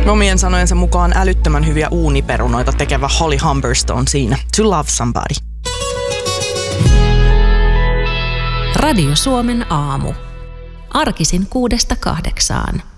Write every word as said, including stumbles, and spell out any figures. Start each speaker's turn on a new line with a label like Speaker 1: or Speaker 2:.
Speaker 1: Omien sanojensa mukaan älyttömän hyviä uuniperunoita tekevä Holly Humberstone siinä. To Love Somebody.
Speaker 2: Radio Suomen aamu. Arkisin kuudesta kahdeksaan.